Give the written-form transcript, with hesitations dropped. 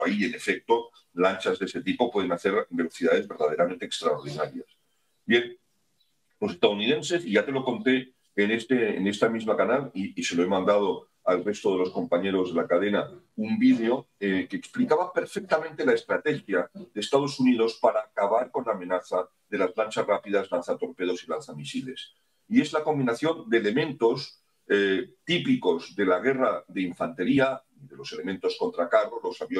y, en efecto, lanchas de ese tipo pueden hacer velocidades verdaderamente extraordinarias. Bien, los estadounidenses, y ya te lo conté en esta misma canal, y se lo he mandado al resto de los compañeros de la cadena, un vídeo que explicaba perfectamente la estrategia de Estados Unidos para acabar con la amenaza de las lanchas rápidas, lanzatorpedos y lanzamisiles. Y es la combinación de elementos típicos de la guerra de infantería, de los elementos contra carros, los aviones